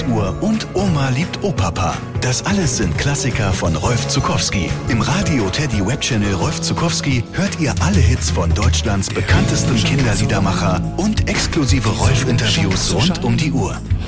Lieblingsuhr und Oma liebt Opapa. Das alles sind Klassiker von Rolf Zuckowski. Im Radio Teddy Webchannel Rolf Zuckowski hört ihr alle Hits von Deutschlands bekanntesten Kinderliedermacher und exklusive Rolf-Interviews rund um die Uhr.